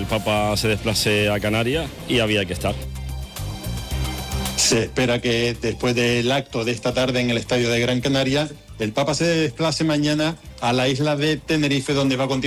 Papa se desplace a Canarias y había que estar. Se espera que después del acto de esta tarde en el Estadio de Gran Canaria, el Papa se desplace mañana a la isla de Tenerife, donde va a continuar